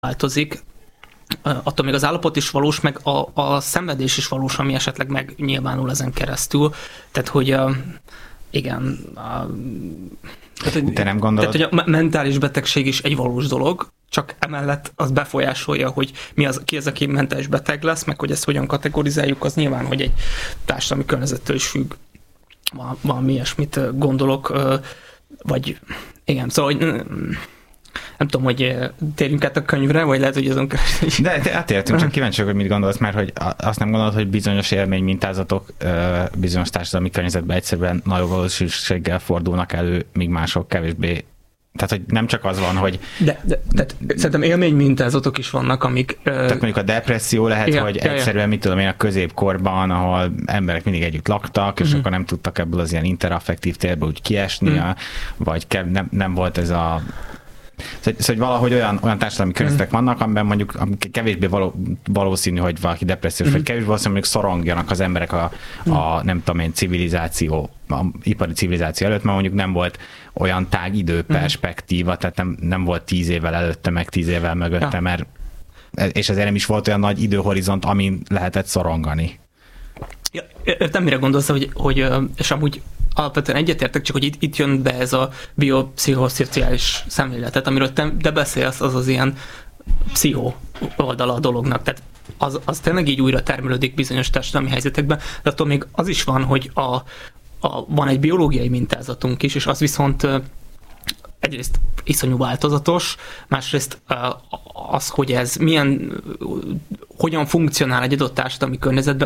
változik, attól még az állapot is valós, meg a szenvedés is valós, ami esetleg megnyilvánul ezen keresztül. Tehát, hogy igen. Te nem gondolod? Tehát, hogy a mentális betegség is egy valós dolog, csak emellett az befolyásolja, hogy ki az, aki mentális beteg lesz, meg hogy ezt hogyan kategorizáljuk, az nyilván, hogy egy társadalmi környezettől is függ. Valami ilyesmit gondolok, vagy igen, szóval nem tudom, hogy térjünk át a könyvre, vagy lehet, hogy azon keresztül. De átértünk, csak kíváncsiak, hogy mit gondolsz, mert hogy azt nem gondolod, hogy bizonyos élménymintázatok bizonyos társadalmi környezetben egyszerűen nagyobb valószínűséggel fordulnak elő, míg mások kevésbé. Tehát, hogy nem csak az van, hogy... Tehát szerintem élménymintázatok is vannak, amik... Tehát mondjuk a depresszió lehet, hogy egyszerűen, mit tudom én, a középkorban, ahol emberek mindig együtt laktak, és akkor nem tudtak ebből az ilyen interaffektív térből úgy kiesni, vagy nem volt ez a... Szóval, hogy valahogy olyan társadalmi környezetek vannak, amiben mondjuk kevésbé valószínű, hogy valaki depressziós, vagy kevésbé valószínű, hogy szorongjanak az emberek a nem tudom én, ipari civilizáció előtt, mert mondjuk nem volt olyan tág időperspektíva, tehát nem volt 10 évvel előtte, meg 10 évvel mögötte, mert és ezért nem is volt olyan nagy időhorizont, amin lehetett szorongani. Ja, értem, mire gondolsz, hogy és amúgy alapvetően egyetértek, csak hogy itt jön be ez a biopszichoszociális szemléletet, amiről te beszélsz, az ilyen pszichó oldala a dolognak. Tehát az tényleg így újra termelődik bizonyos társadalmi helyzetekben, de attól még az is van, hogy van egy biológiai mintázatunk is, és az viszont egyrészt iszonyú változatos, másrészt az, hogy ez hogyan funkcionál egy adott társadalmi környezetben,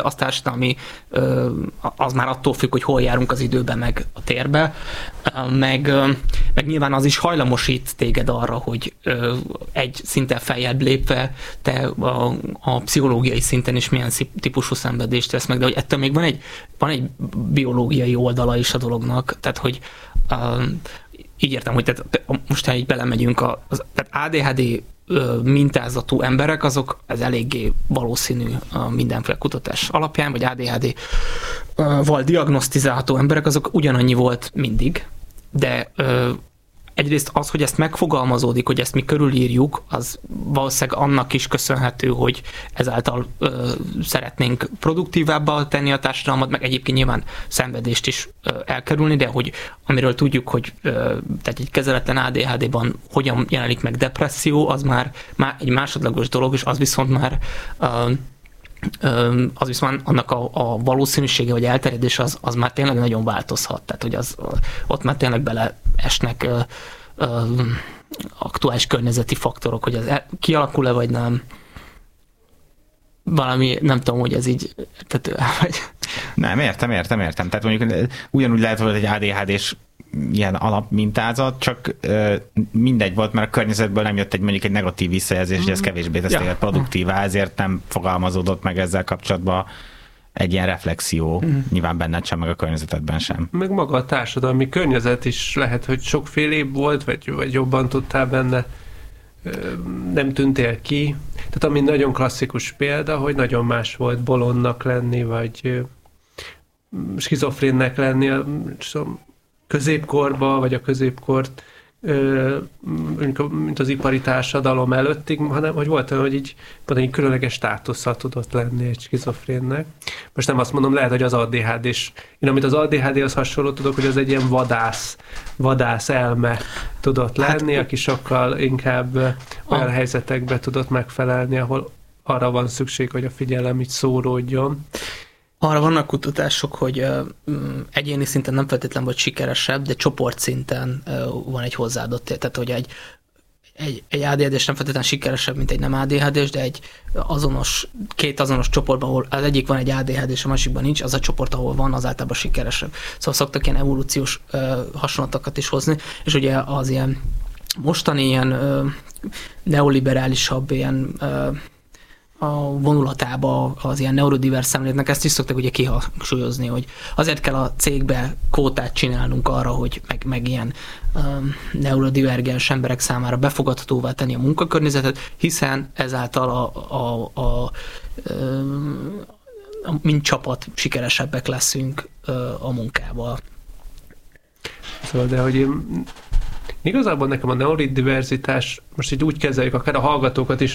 az már attól függ, hogy hol járunk az időben, meg a térbe, meg nyilván az is hajlamosít téged arra, hogy egy szinten feljebb lépve te a pszichológiai szinten is milyen típusú szenvedést tesz meg, de hogy ettől még van egy biológiai oldala is a dolognak, tehát hogy így értem, hogy most így belemegyünk, tehát ADHD mintázatú emberek, ez eléggé valószínű mindenféle kutatás alapján, vagy ADHD-val diagnosztizálható emberek, azok ugyanannyi volt mindig, de egyrészt az, hogy ezt megfogalmazódik, hogy ezt mi körülírjuk, az valószínűleg annak is köszönhető, hogy ezáltal szeretnénk produktívábbá tenni a társadalmat, meg egyébként nyilván szenvedést is elkerülni, de hogy amiről tudjuk, hogy tehát egy kezeletlen ADHD-ban hogyan jelenik meg depresszió, az már egy másodlagos dolog, és az viszont már annak a valószínűsége, vagy elterjedés az már tényleg nagyon változhat. Tehát, hogy ott már tényleg beleesnek aktuális környezeti faktorok, hogy az kialakul-e, vagy nem. Valami, nem tudom, hogy ez így... Nem, értem. Tehát mondjuk ugyanúgy lehet, hogy egy ADHD-s ilyen alapmintázat, csak mindegy volt, mert a környezetből nem jött mondjuk egy negatív visszajelzés, hogy ez kevésbé tesz téged produktívá, ezért nem fogalmazódott meg ezzel kapcsolatban egy ilyen reflexió, nyilván benned sem, meg a környezetedben sem. Meg maga a társadalmi környezet is lehet, hogy sokfélébb volt, vagy jobban tudtál benne, nem tűntél ki. Tehát ami nagyon klasszikus példa, hogy nagyon más volt bolondnak lenni, vagy skizofrénnek lenni középkorba, vagy a középkort, mint az ipari társadalom előttig, hanem hogy volt olyan, hogy így különleges státusszal tudott lenni egy skizofrénnek. Most nem azt mondom, lehet, hogy az ADHD-s. Én amit az ADHD-hoz hasonló tudok, hogy az egy ilyen vadász elme tudott lenni, aki sokkal inkább olyan helyzetekbe tudott megfelelni, ahol arra van szükség, hogy a figyelem így szóródjon. Arra vannak kutatások, hogy egyéni szinten nem feltétlenül vagy sikeresebb, de csoportszinten van egy hozzáadott. Tehát, hogy egy ADHD-s nem feltétlenül sikeresebb, mint egy nem ADHD-s, de két azonos csoportban, ahol az egyik van egy ADHD-s, a másikban nincs, az a csoport, ahol van, az általában sikeresebb. Szóval szoktak ilyen evolúciós hasonlatokat is hozni, és ugye az ilyen mostani ilyen neoliberálisabb ilyen a vonulatába az ilyen neurodivers szemléletnek ezt is szoktak ugye kihangsúlyozni, hogy azért kell a cégbe kvótát csinálnunk arra, hogy meg ilyen neurodivergens emberek számára befogadhatóvá tenni a munkakörnyezetet, hiszen ezáltal mint csapat sikeresebbek leszünk a munkával. Szóval, de hogy Igazából nekem a neurodiverzitás, most így úgy kezeljük, akár a hallgatókat is